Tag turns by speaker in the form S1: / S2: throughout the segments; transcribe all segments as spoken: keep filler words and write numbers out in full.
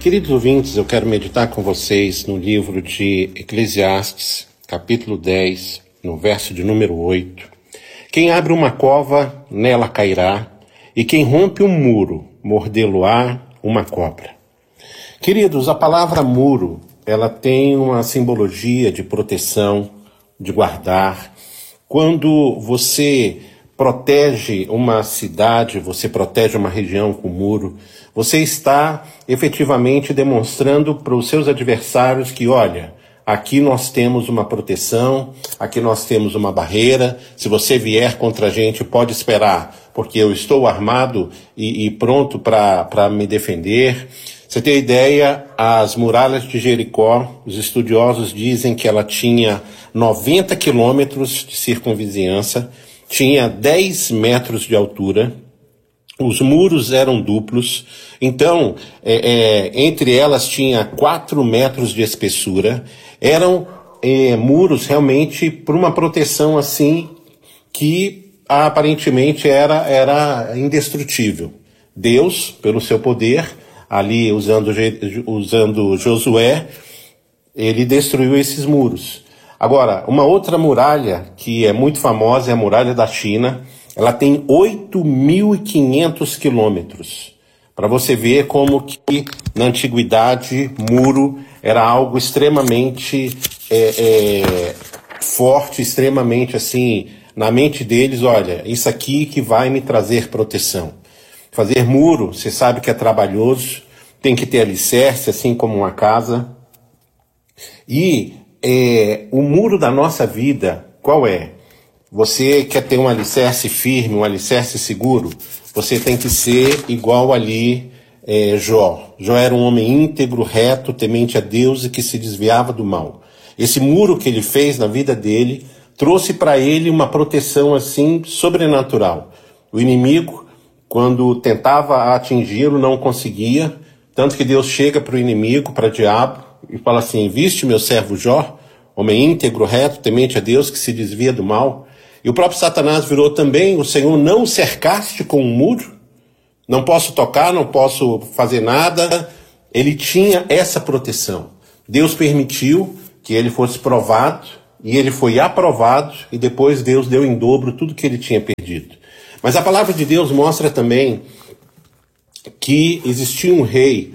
S1: Queridos ouvintes, eu quero meditar com vocês no livro de Eclesiastes, capítulo dez, no verso de número oito. Quem abre uma cova, nela cairá, e quem rompe um muro, mordê-lo-á uma cobra. Queridos, a palavra muro, ela tem uma simbologia de proteção, de guardar. Quando você protege uma cidade, você protege uma região com muro, você está efetivamente demonstrando para os seus adversários que, olha, aqui nós temos uma proteção, aqui nós temos uma barreira, se você vier contra a gente pode esperar, porque eu estou armado e, e pronto para me defender. Você tem ideia, as muralhas de Jericó, os estudiosos dizem que ela tinha noventa quilômetros de circunvizinhança, tinha dez metros de altura, os muros eram duplos, então é, é, entre elas tinha quatro metros de espessura, eram é, muros realmente por uma proteção assim que aparentemente era, era indestrutível. Deus, pelo seu poder, ali usando, usando Josué, ele destruiu esses muros. Agora, uma outra muralha que é muito famosa é a muralha da China. Ela tem oito mil e quinhentos quilômetros. Para você ver como que na antiguidade muro era algo extremamente é, é, forte, extremamente assim, na mente deles, olha, isso aqui que vai me trazer proteção. Fazer muro, você sabe que é trabalhoso, tem que ter alicerce, assim como uma casa. E é, o muro da nossa vida, qual é? Você quer ter um alicerce firme, um alicerce seguro, você tem que ser igual ali é, Jó. Jó era um homem íntegro, reto, temente a Deus e que se desviava do mal. Esse muro que ele fez na vida dele trouxe para ele uma proteção assim sobrenatural. O inimigo, quando tentava atingi-lo, não conseguia, tanto que Deus chega para o inimigo, para o diabo, e fala assim, viste meu servo Jó, homem íntegro, reto, temente a Deus, que se desvia do mal. E o próprio Satanás virou também, o Senhor não o cercaste com um muro? Não posso tocar, não posso fazer nada. Ele tinha essa proteção. Deus permitiu que ele fosse provado, e ele foi aprovado, e depois Deus deu em dobro tudo que ele tinha perdido. Mas a palavra de Deus mostra também que existia um rei,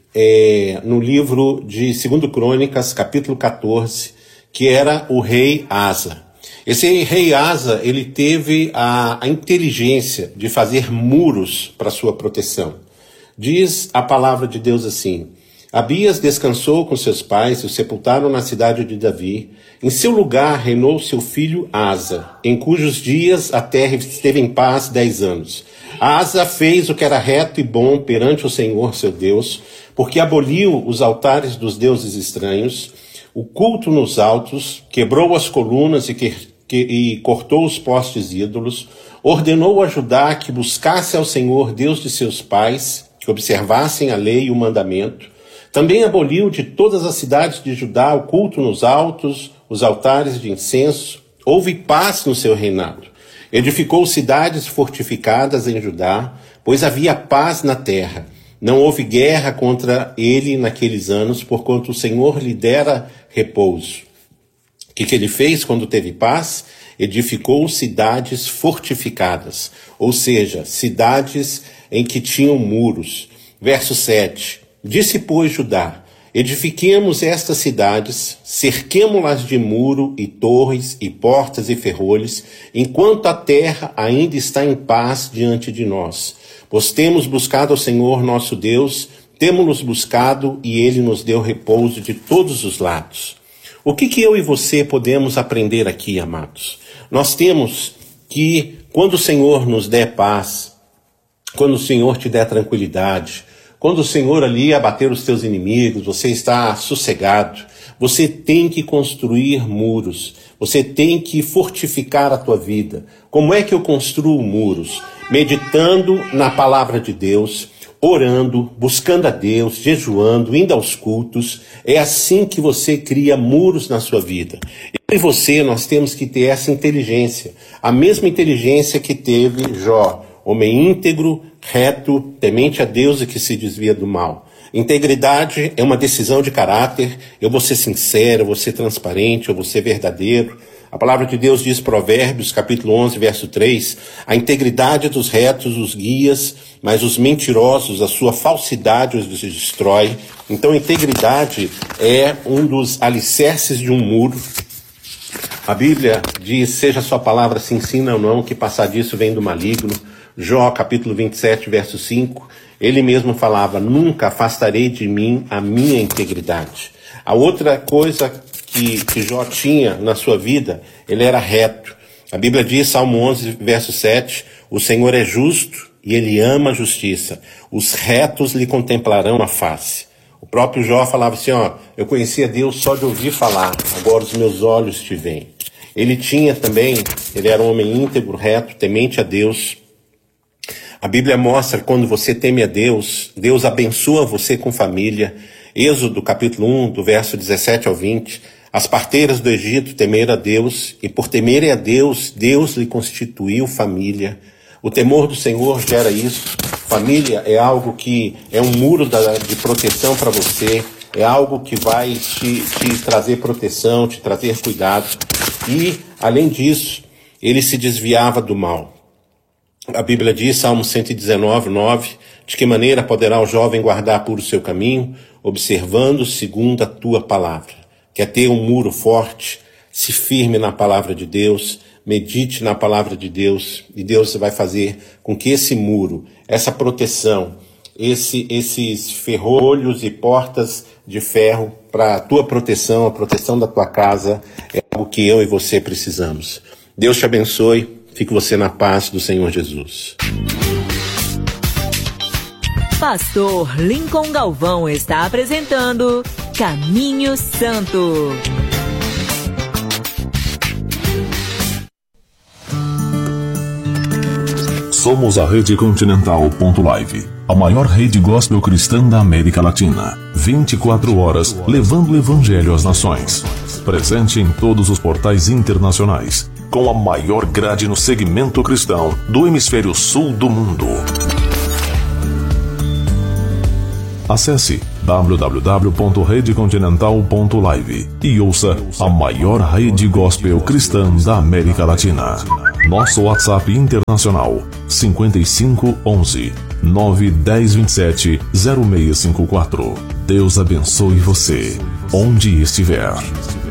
S1: é, no livro de Segunda Crônicas, capítulo quatorze, que era o rei Asa. Esse rei Asa, ele teve a, a inteligência de fazer muros para sua proteção. Diz a palavra de Deus assim, Abias descansou com seus pais e o sepultaram na cidade de Davi. Em seu lugar reinou seu filho Asa, em cujos dias a terra esteve em paz dez anos. Asa fez o que era reto e bom perante o Senhor seu Deus, porque aboliu os altares dos deuses estranhos, o culto nos altos, quebrou as colunas e, que, que, e cortou os postes ídolos, ordenou a Judá que buscasse ao Senhor Deus de seus pais, que observassem a lei e o mandamento. Também aboliu de todas as cidades de Judá o culto nos altos, os altares de incenso. Houve paz no seu reinado. Edificou cidades fortificadas em Judá, pois havia paz na terra. Não houve guerra contra ele naqueles anos, porquanto o Senhor lhe dera repouso. O que, que ele fez quando teve paz? Edificou cidades fortificadas, ou seja, cidades em que tinham muros. Verso sete. Disse, pois, Judá, edifiquemos estas cidades, cerquemo-las de muro e torres e portas e ferrolhos, enquanto a terra ainda está em paz diante de nós. Pois temos buscado ao Senhor nosso Deus, temos-nos buscado e Ele nos deu repouso de todos os lados. O que que eu e você podemos aprender aqui, amados? Nós temos que, quando o Senhor nos der paz, quando o Senhor te der tranquilidade, quando o Senhor ali abater os teus inimigos, você está sossegado, você tem que construir muros, você tem que fortificar a tua vida. Como é que eu construo muros? Meditando na palavra de Deus, orando, buscando a Deus, jejuando, indo aos cultos. É assim que você cria muros na sua vida. Eu e você, nós temos que ter essa inteligência, a mesma inteligência que teve Jó, homem íntegro, reto, temente a Deus e que se desvia do mal. Integridade é uma decisão de caráter. Eu vou ser sincero, eu vou ser transparente, eu vou ser verdadeiro. A palavra de Deus diz, Provérbios, capítulo onze, verso três, a integridade dos retos os guias, mas os mentirosos, a sua falsidade os destrói. Então, integridade é um dos alicerces de um muro. A Bíblia diz, seja a sua palavra se ensina ou não, que passar disso vem do maligno. Jó, capítulo vinte e sete, verso cinco, ele mesmo falava, nunca afastarei de mim a minha integridade. A outra coisa que, que Jó tinha na sua vida, ele era reto. A Bíblia diz, Salmo onze, verso sete, o Senhor é justo e ele ama a justiça. Os retos lhe contemplarão a face. O próprio Jó falava assim, ó, eu conhecia Deus só de ouvir falar, agora os meus olhos te veem. Ele tinha também, ele era um homem íntegro, reto, temente a Deus. A Bíblia mostra que quando você teme a Deus, Deus abençoa você com família. Êxodo, capítulo um, do verso dezessete ao vinte, as parteiras do Egito temeram a Deus, e por temerem a Deus, Deus lhe constituiu família. O temor do Senhor gera isso. Família é algo que é um muro da, de proteção para você, é algo que vai te, te trazer proteção, te trazer cuidado. E, além disso, ele se desviava do mal. A Bíblia diz, Salmo cento e dezenove, nove, de que maneira poderá o jovem guardar puro o seu caminho, observando segundo a tua palavra. Quer ter um muro forte, se firme na palavra de Deus, medite na palavra de Deus, e Deus vai fazer com que esse muro, essa proteção, esse, esses ferrolhos e portas de ferro para a tua proteção, a proteção da tua casa, é algo que eu e você precisamos. Deus te abençoe. Fique você na paz do Senhor Jesus.
S2: Pastor Lincoln Galvão está apresentando Caminho Santo.
S3: Somos a Rede Continental ponto live, a maior rede gospel cristã da América Latina. vinte e quatro horas levando o evangelho às nações. Presente em todos os portais internacionais, com a maior grade no segmento cristão do hemisfério sul do mundo. Acesse w w w ponto rede continental ponto live e ouça a maior rede gospel cristã da América Latina. Nosso WhatsApp internacional cinco cinco um um nove um zero dois sete zero seis cinco quatro. Deus abençoe você, onde estiver.